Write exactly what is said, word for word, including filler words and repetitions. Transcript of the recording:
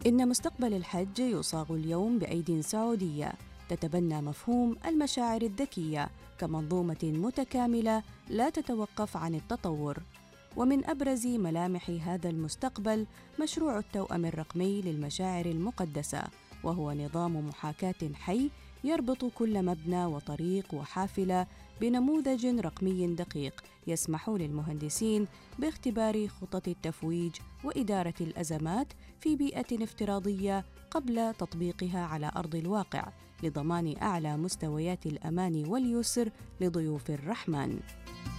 إن مستقبل الحج يصاغ اليوم بأيدي سعودية تتبنى مفهوم المشاعر الذكية كمنظومة متكاملة لا تتوقف عن التطور. ومن أبرز ملامح هذا المستقبل مشروع التوأم الرقمي للمشاعر المقدسة، وهو نظام محاكاة حي يربط كل مبنى وطريق وحافلة بنموذج رقمي دقيق يسمح للمهندسين باختبار خطط التفويج وإدارة الأزمات في بيئة افتراضية قبل تطبيقها على أرض الواقع، لضمان أعلى مستويات الأمان واليسر لضيوف الرحمن.